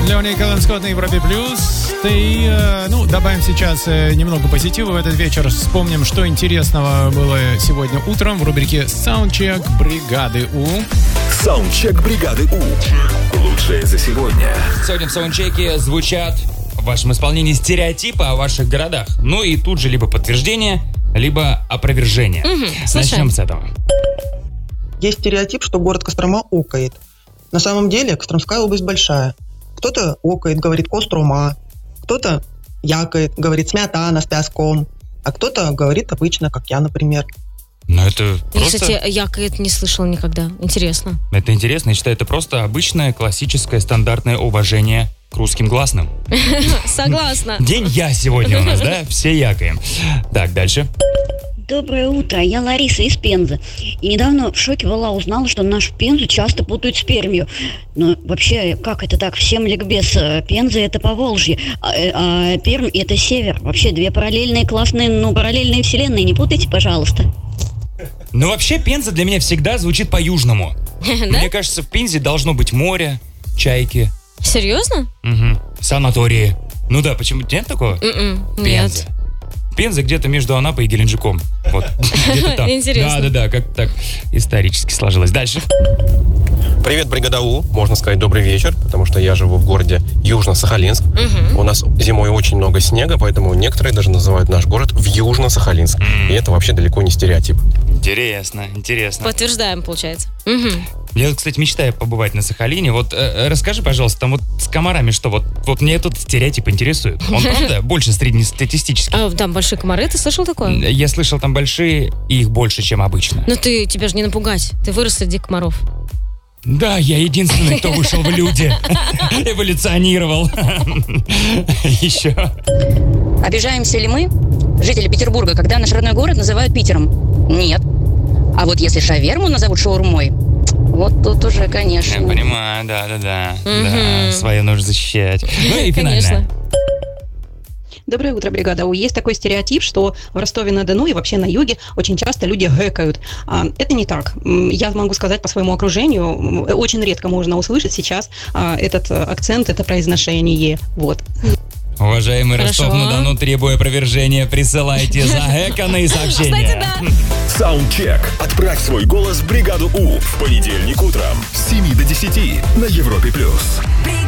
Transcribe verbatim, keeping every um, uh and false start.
Леони Кэлен Скотт на Европе Плюс. И, э, ну, добавим сейчас э, немного позитива в этот вечер. Вспомним, что интересного было сегодня утром в рубрике «Саундчек бригады У». Саундчек бригады У. Лучшее за сегодня. Сегодня в саундчеке звучат в вашем исполнении стереотипы о ваших городах. Ну и тут же либо подтверждение, либо опровержение. Угу, Начнем с этого. Есть стереотип, что город Кострома окает. На самом деле Костромская область большая. Кто-то окает, говорит Кострома, кто-то якает, говорит сметана с пяском, а кто-то говорит обычно, как я, например. Ну это Я, просто... кстати, якает не слышала никогда. Интересно. Это интересно, я считаю, это просто обычное классическое стандартное уважение к русским гласным. Согласна. День я сегодня у нас, да? Все якаем. Так, дальше. Доброе утро, я Лариса из Пензы. И недавно в шоке была, узнала, что нашу Пензу часто путают с Пермью. Но вообще, как это так? Всем ликбез. Пенза — это Поволжье, а, а Пермь — это север. Вообще, две параллельные классные, ну, параллельные вселенные. Не путайте, пожалуйста. Ну, вообще, Пенза для меня всегда звучит по-южному. Мне кажется, в Пензе должно быть море, чайки. Серьезно? Угу. Санатории. Ну да, почему? Нет такого? Mm-mm, Пенза. нет. Пенза где-то между Анапой и Геленджиком. Вот, где-то там. Интересно. Да-да-да, как так исторически сложилось. Дальше. Привет, бригада У. Можно сказать добрый вечер, потому что я живу в городе Южно-Сахалинск. Угу. У нас зимой очень много снега, поэтому некоторые даже называют наш город в Южно-Сахалинск. Mm. И это вообще далеко не стереотип. Интересно, интересно. Подтверждаем, получается. Угу. Я, кстати, мечтаю побывать на Сахалине. Вот э, расскажи, пожалуйста, там вот с комарами что? Вот, вот мне этот стереотип интересует. Он, правда, больше среднестатистический? А там большие комары, ты слышал такое? Я слышал, там большие, и их больше, чем обычно. Ну ты, тебя же не напугать. Ты вырос среди комаров. Да, я единственный, кто вышел в люди. Эволюционировал. Еще. Обижаемся ли мы, жители Петербурга, когда наш родной город называют Питером? Нет. А вот если шаверму назовут шаурмой, вот тут уже, конечно. Я понимаю, да-да-да. Мгм. Да, свое нужно защищать. Ну и финальное. Конечно. Доброе утро, бригада У. Есть такой стереотип, что в Ростове-на-Дону и вообще на юге очень часто люди гэкают. А, это не так. М, Я могу сказать по своему окружению, м, очень редко можно услышать сейчас а, этот а, акцент, это произношение. Вот. Уважаемый Хорошо. Ростов-на-Дону, требуя опровержения, присылайте загэканные сообщения. Кстати, да. Саундчек. Отправь свой голос в бригаду У в понедельник утром с семи до десяти на Европе плюс.